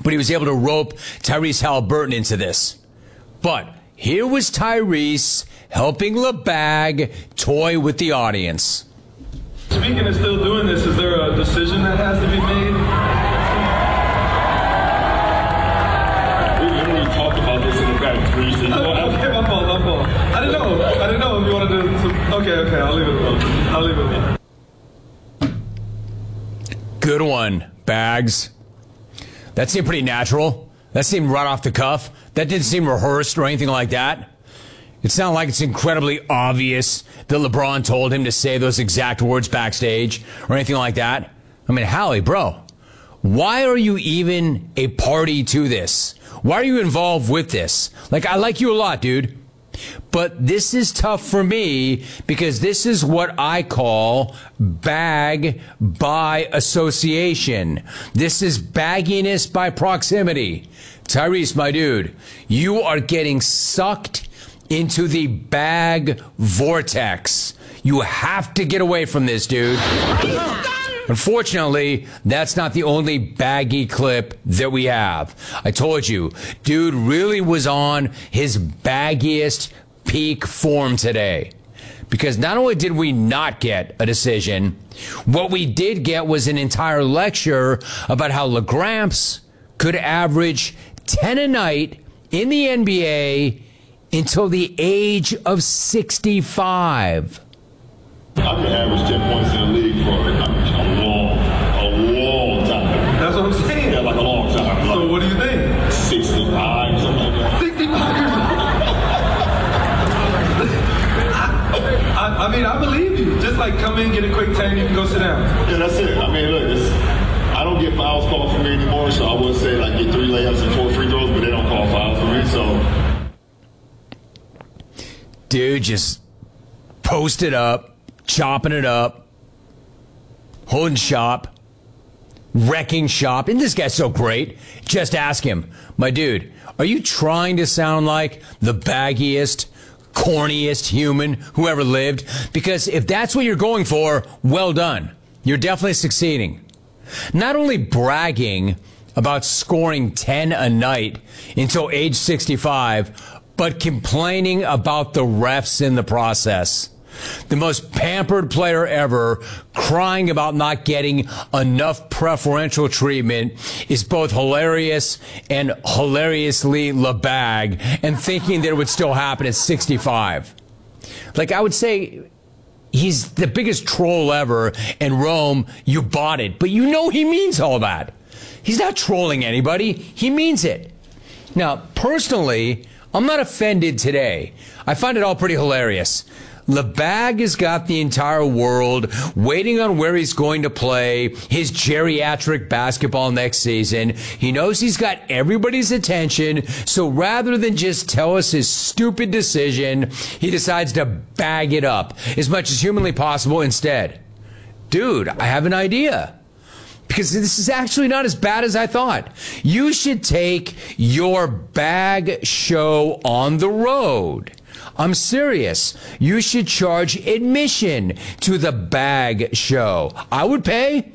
but he was able to rope Tyrese Haliburton into this. But here was Tyrese helping LeBag toy with the audience. Speaking of still doing this, is there a decision that has to be made? We literally talked about this in the back 3 seasons. Okay, my fault. I didn't know if you wanted to. Okay, I'll leave it alone. Good one, Bags. That seemed pretty natural. That seemed right off the cuff. That didn't seem rehearsed or anything like that. It sounded like it's incredibly obvious that LeBron told him to say those exact words backstage or anything like that. I mean, Hallie, bro, why are you even a party to this? Why are you involved with this? Like, I like you a lot, dude. But this is tough for me because this is what I call bag by association. This is bagginess by proximity. Tyrese, my dude, you are getting sucked into the bag vortex. You have to get away from this, dude. Unfortunately, that's not the only baggy clip that we have. I told you, dude really was on his baggiest peak form today. Because not only did we not get a decision, what we did get was an entire lecture about how LeGramps could average 10 a night in the NBA until the age of 65. I can average 10 points in the league for a long time. That's what I'm saying. Yeah, like a long time. So what do you think? 65, something like that. 65 years old. I mean, I believe you. Just like come in, get a quick 10, you can go sit down. Yeah, that's it. I mean, look, I don't get fouls called for me anymore, so I would say like get 3 layups and 4 free throws, but they don't call fouls for me, so. Dude just posted up, chopping it up, holding shop, wrecking shop. Isn't this guy so great? Just ask him, my dude, are you trying to sound like the baggiest, corniest human who ever lived? Because if that's what you're going for, well done. You're definitely succeeding. Not only bragging about scoring 10 a night until age 65, but complaining about the refs in the process. The most pampered player ever crying about not getting enough preferential treatment is both hilarious and hilariously LeBag, and thinking that it would still happen at 65. Like, I would say he's the biggest troll ever, and Rome, you bought it. But you know he means all that. He's not trolling anybody. He means it. Now, personally, I'm not offended today. I find it all pretty hilarious. LeBag has got the entire world waiting on where he's going to play his geriatric basketball next season. He knows he's got everybody's attention, so rather than just tell us his stupid decision, he decides to bag it up as much as humanly possible instead. Dude, I have an idea. Because this is actually not as bad as I thought. You should take your bag show on the road. I'm serious. You should charge admission to the bag show. I would pay.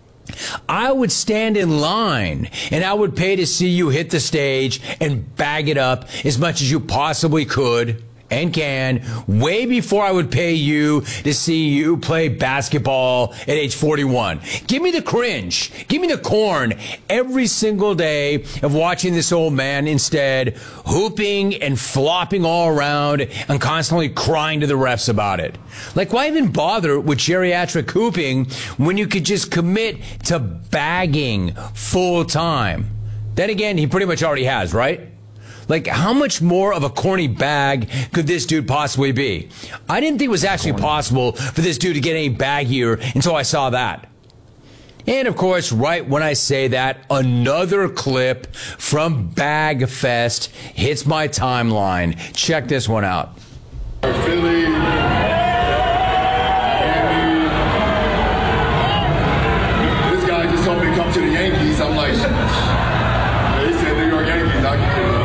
I would stand in line and I would pay to see you hit the stage and bag it up as much as you possibly could and can, way before I would pay you to see you play basketball at age 41. Give me the cringe. Give me the corn every single day of watching this old man instead hooping and flopping all around and constantly crying to the refs about it. Like, why even bother with geriatric hooping when you could just commit to bagging full time? Then again, he pretty much already has, right? Like, how much more of a corny bag could this dude possibly be? I didn't think it was actually possible for this dude to get any baggier until I saw that. And, of course, right when I say that, another clip from Bagfest hits my timeline. Check this one out. Philly, Miami. This guy just told me to come to the Yankees. I'm like, they said New York Yankees.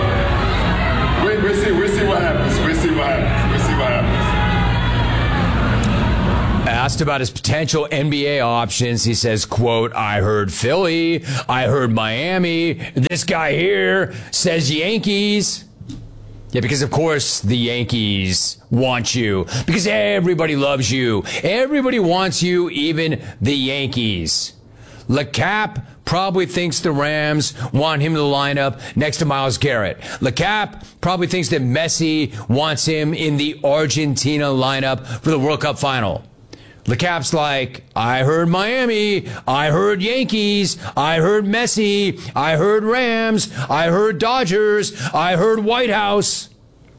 We'll see what happens. Asked about his potential NBA options, he says, quote, I heard Philly, I heard Miami, this guy here says Yankees. Yeah, because of course the Yankees want you, because everybody loves you. Everybody wants you, even the Yankees. LeCap probably thinks the Rams want him in the lineup next to Myles Garrett. LeCap probably thinks that Messi wants him in the Argentina lineup for the World Cup final. LeCap's like, I heard Miami, I heard Yankees, I heard Messi, I heard Rams, I heard Dodgers, I heard White House,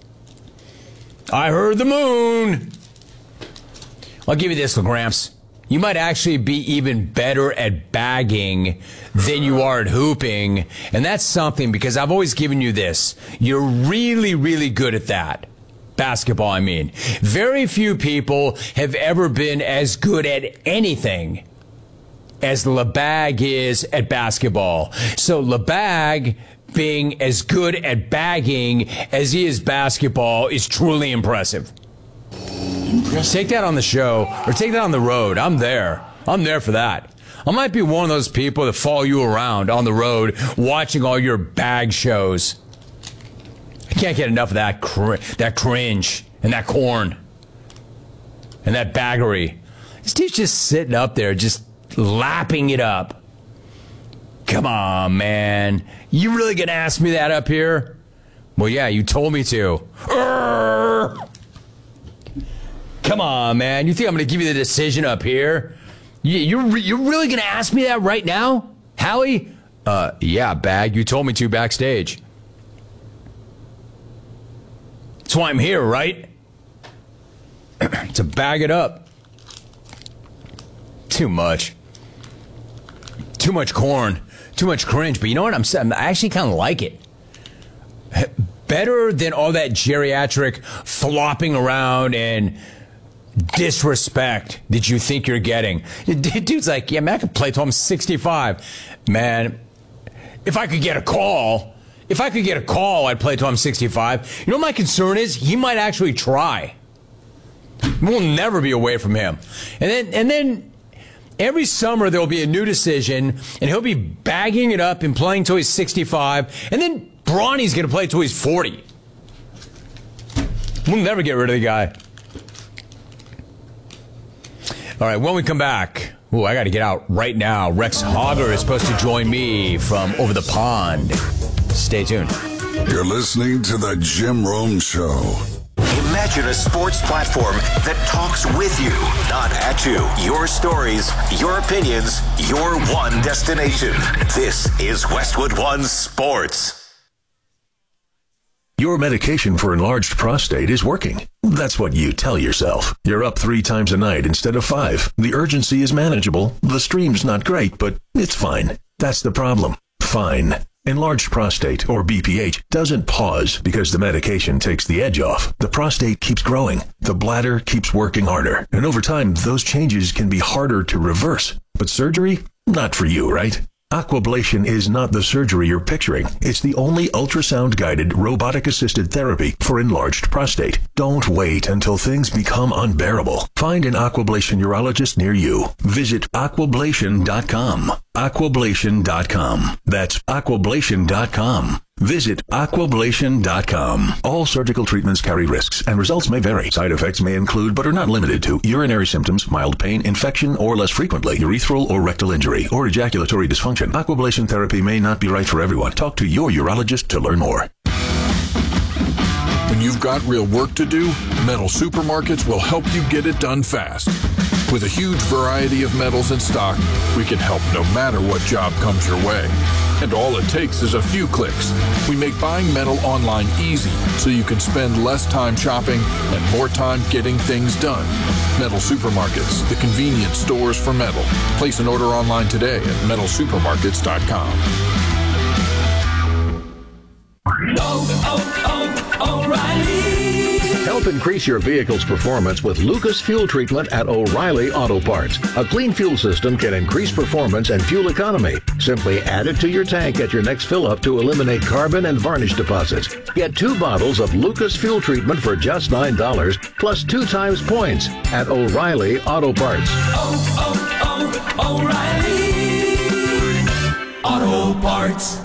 I heard the moon. I'll give you this, LeGramps. You might actually be even better at bagging than you are at hooping. And that's something, because I've always given you this. You're really, really good at that. Basketball, I mean. Very few people have ever been as good at anything as LeBag is at basketball. So LeBag being as good at bagging as he is basketball is truly impressive. Take that on the show, or take that on the road. I'm there. I'm there for that. I might be one of those people that follow you around on the road watching all your bag shows. I can't get enough of that cringe and that corn and that baggery. This dude's just sitting up there, just lapping it up. Come on, man. You really gonna ask me that up here? Well, yeah, you told me to. Come on, man. You think I'm going to give you the decision up here? You're really going to ask me that right now? Howie? Yeah, Bag. You told me to backstage. That's why I'm here, right? To bag it up. Too much. Too much corn. Too much cringe. But you know what? I actually kind of like it. Better than all that geriatric flopping around and disrespect that you think you're getting. Dude's like, yeah, man, I could play till I'm 65. Man, if I could get a call, I'd play till I'm 65. You know what my concern is? He might actually try. We'll never be away from him. And then every summer there will be a new decision, and he'll be bagging it up and playing till he's 65. And then Bronny's going to play till he's 40. We'll never get rid of the guy. All right, when we come back, I got to get out right now. Rex Hogger is supposed to join me from over the pond. Stay tuned. You're listening to The Jim Rome Show. Imagine a sports platform that talks with you, not at you. Your stories, your opinions, your one destination. This is Westwood One Sports. Your medication for enlarged prostate is working. That's what you tell yourself. You're up 3 times a night instead of 5. The urgency is manageable. The stream's not great, but it's fine. That's the problem. Fine. Enlarged prostate, or BPH, doesn't pause because the medication takes the edge off. The prostate keeps growing. The bladder keeps working harder. And over time, those changes can be harder to reverse. But surgery? Not for you, right? Aquablation is not the surgery you're picturing. It's the only ultrasound-guided, robotic-assisted therapy for enlarged prostate. Don't wait until things become unbearable. Find an Aquablation urologist near you. Visit aquablation.com. Aquablation.com. That's aquablation.com. Visit aquablation.com. All surgical treatments carry risks, and results may vary. Side effects may include, but are not limited to, urinary symptoms, mild pain, infection, or less frequently, urethral or rectal injury, or ejaculatory dysfunction. Aquablation therapy may not be right for everyone. Talk to your urologist to learn more. When you've got real work to do, Metal Supermarkets will help you get it done fast. With a huge variety of metals in stock, we can help no matter what job comes your way. And all it takes is a few clicks. We make buying metal online easy so you can spend less time shopping and more time getting things done. Metal Supermarkets, the convenience stores for metal. Place an order online today at metalsupermarkets.com. O'Reilly. Help increase your vehicle's performance with Lucas Fuel Treatment at O'Reilly Auto Parts. A clean fuel system can increase performance and fuel economy. Simply add it to your tank at your next fill-up to eliminate carbon and varnish deposits. Get 2 bottles of Lucas Fuel Treatment for just $9 plus 2 times points at O'Reilly Auto Parts. O'Reilly Auto Parts.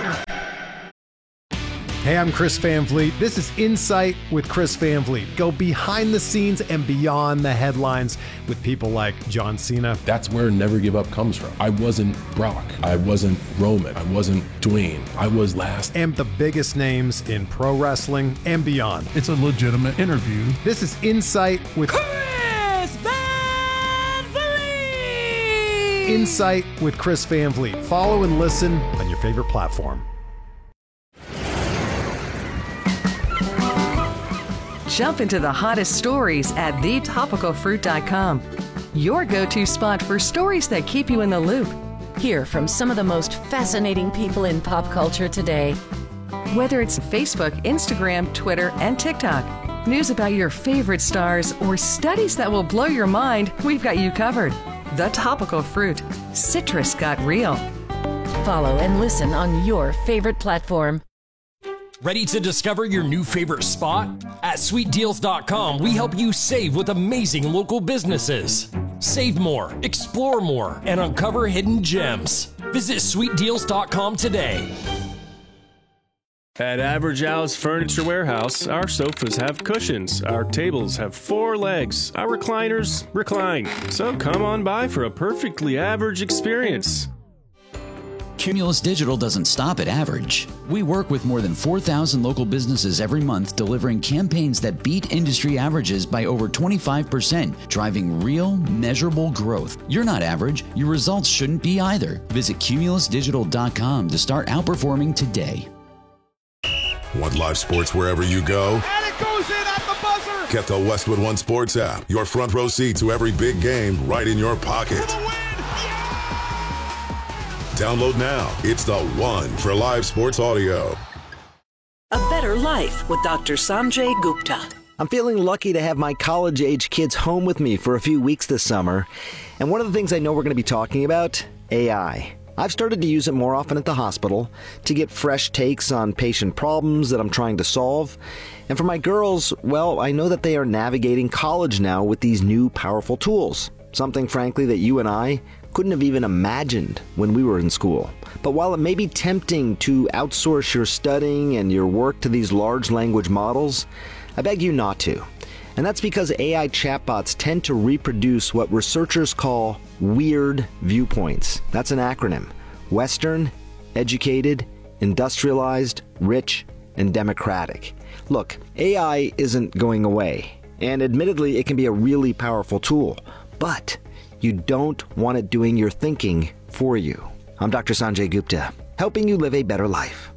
Hey, I'm Chris Van Vliet. This is Insight with Chris Van Vliet. Go behind the scenes and beyond the headlines with people like John Cena. That's where Never Give Up comes from. I wasn't Brock. I wasn't Roman. I wasn't Dwayne. I was last. And the biggest names in pro wrestling and beyond. It's a legitimate interview. This is Insight with Chris Van Vliet. Insight with Chris Van Vliet. Follow and listen on your favorite platform. Jump into the hottest stories at thetopicalfruit.com. Your go-to spot for stories that keep you in the loop. Hear from some of the most fascinating people in pop culture today. Whether it's Facebook, Instagram, Twitter, and TikTok, news about your favorite stars, or studies that will blow your mind, we've got you covered. The Topical Fruit. Citrus got real. Follow and listen on your favorite platform. Ready to discover your new favorite spot? At sweetdeals.com, we help you save with amazing local businesses. Save more, explore more, and uncover hidden gems. Visit sweetdeals.com today. At Average Al's Furniture Warehouse, our sofas have cushions, our tables have 4 legs, our recliners recline. So come on by for a perfectly average experience. Cumulus Digital doesn't stop at average. We work with more than 4,000 local businesses every month, delivering campaigns that beat industry averages by over 25%, driving real, measurable growth. You're not average. Your results shouldn't be either. Visit cumulusdigital.com to start outperforming today. Want live sports wherever you go? And it goes in at the buzzer! Get the Westwood One Sports app. Your front row seat to every big game right in your pocket. Download now. It's the one for live sports audio. A Better Life with Dr. Sanjay Gupta. I'm feeling lucky to have my college-age kids home with me for a few weeks this summer. And one of the things I know we're going to be talking about, AI. I've started to use it more often at the hospital to get fresh takes on patient problems that I'm trying to solve. And for my girls, well, I know that they are navigating college now with these new powerful tools. Something, frankly, that you and I couldn't have even imagined when we were in school. But while it may be tempting to outsource your studying and your work to these large language models, I beg you not to. And that's because AI chatbots tend to reproduce what researchers call weird viewpoints. That's an acronym. Western, educated, industrialized, rich, and democratic. Look, AI isn't going away. And admittedly, it can be a really powerful tool. But you don't want it doing your thinking for you. I'm Dr. Sanjay Gupta, helping you live a better life.